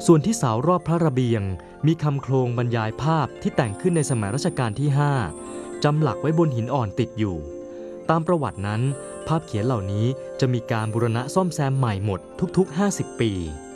ส่วนที่เสารอบพระระเบียงมีคำโครงบรรยายภาพที่แต่งขึ้นในสมัยรัชกาลที่ 5จำหลักไว้บนหินอ่อนติดอยู่ตามประวัตินั้นภาพเขียนเหล่านี้จะมีการบูรณะซ่อมแซมใหม่หมดทุกๆ50 ปี